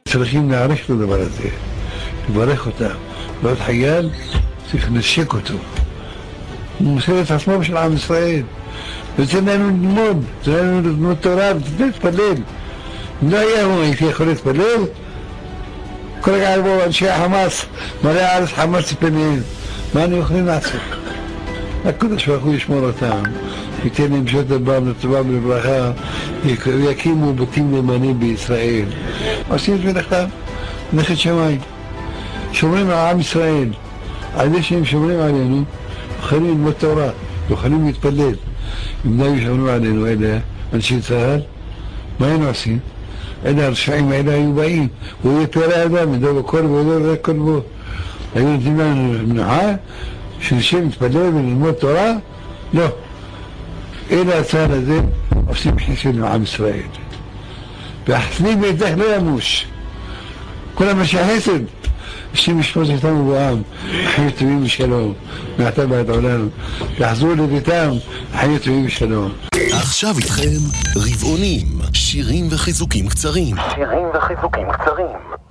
צריכים להעריך את הדבר הזה, לברך אותם. ועוד חייל צריך לנשק אותו. הוא מוסר את עצמו של עם ישראל. וצריך לנו ללמוד, צריך לנו ללמוד תורה ולהתפלל. אם לא היה הוא, הייתי יכול להתפלל? כל רגע יבואו אנשי החמאס, מלא הארץ חמאס פניהם. מה אני יכולים לעשות? הקדוש ברוך הוא ישמור אותם, ייתן להם שעות הבאים לטובה ולברכה, ויקימו בתים נאמנים בישראל. עושים את מלאכתם, מלאכת שמיים. שומרים על עם ישראל. על זה שהם שומרים עלינו, יכולים ללמוד תורה, יכולים להתפלל. אם לא ישמרו עלינו אלה, אנשי צה"ל, מה היינו עושים? אלה הרשעים האלה היו באים, הוא יהיה פרא אדם, ידעו בכל ועודו רק כלבו. היו נותנים לנו מנוחה, שנשב להתפלל וללמוד תורה? לא. אלה הצהל הזה עושים חיסון לעם ישראל. והחסנים ביתך לא ימוש. כל המשך חסד, השם ישפוט אותנו בעם, חיים טובים ושלום, מעתה ועד עולם, יחזרו לביתם, חיים טובים ושלום. עכשיו איתכם רבעונים, שירים וחיזוקים קצרים.